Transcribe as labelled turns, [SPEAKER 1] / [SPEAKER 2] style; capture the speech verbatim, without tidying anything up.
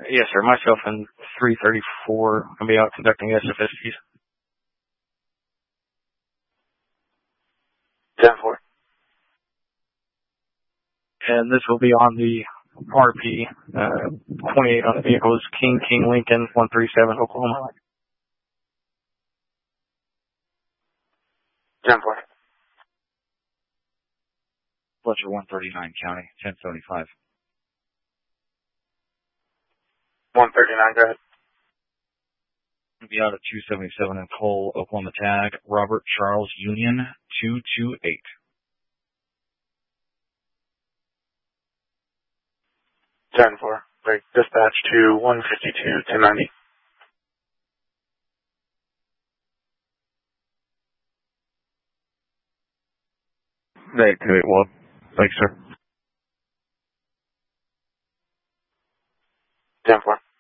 [SPEAKER 1] Yes, sir. Myself and three thirty-four will be out conducting S F S Ps.
[SPEAKER 2] ten four.
[SPEAKER 1] And this will be on the R P, uh, twenty-eight on the vehicle is King King Lincoln, one three seven, Oklahoma.
[SPEAKER 2] ten four.
[SPEAKER 3] Fletcher one thirty-nine County, ten seventy-five.
[SPEAKER 2] one thirty-nine, go ahead.
[SPEAKER 3] Be out at two seventy-seven in Cole, Oklahoma tag, Robert Charles Union, two two eight.
[SPEAKER 2] ten four. Break dispatch to one fifty-two, ten ninety.
[SPEAKER 4] eight two eight one. Thanks, sir.
[SPEAKER 2] ten four.